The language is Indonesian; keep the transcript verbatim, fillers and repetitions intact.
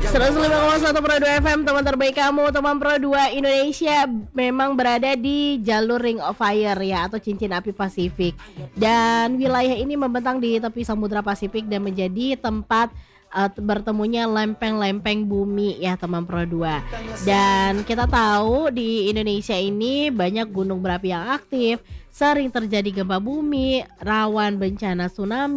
seratus lima koma satu Pro dua F M, teman terbaik kamu, teman Pro dua Indonesia memang berada di jalur Ring of Fire ya, atau cincin api Pasifik. Dan wilayah ini membentang di tepi Samudra Pasifik dan menjadi tempat uh, bertemunya lempeng-lempeng bumi ya teman Pro dua. Dan kita tahu di Indonesia ini banyak gunung berapi yang aktif, sering terjadi gempa bumi, rawan bencana tsunami